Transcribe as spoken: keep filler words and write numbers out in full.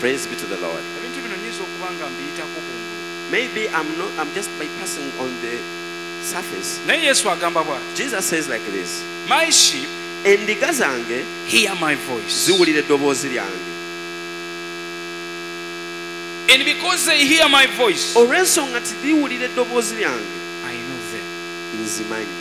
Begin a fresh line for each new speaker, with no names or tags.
Praise be to the Lord. Maybe I'm not. I'm just bypassing on the surface. Jesus says like this.
My sheep
Endiga zange
hear my voice.
ziwulira eddoboozi lyange.
And because they hear my voice,
olw'ensonga nti ziwulira eddoboozi lyange,
I know them.
nzimanyi.